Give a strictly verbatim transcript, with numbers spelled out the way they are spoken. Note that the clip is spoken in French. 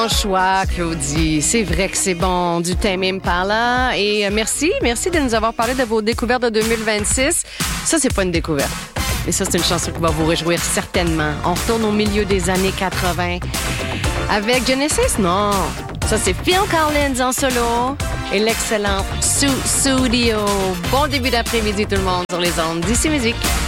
Choix, Claudie. C'est vrai que c'est bon, du Tame Impala. Et euh, merci, merci de nous avoir parlé de vos découvertes de deux mille vingt-six. Ça, c'est pas une découverte. Et ça, c'est une chanson qui va vous réjouir certainement. On retourne au milieu des années quatre-vingts. Avec Genesis? Non. Ça, c'est Phil Collins en solo et l'excellent Sue Studio. Bon début d'après-midi, tout le monde, sur les ondes d'Ici Musique.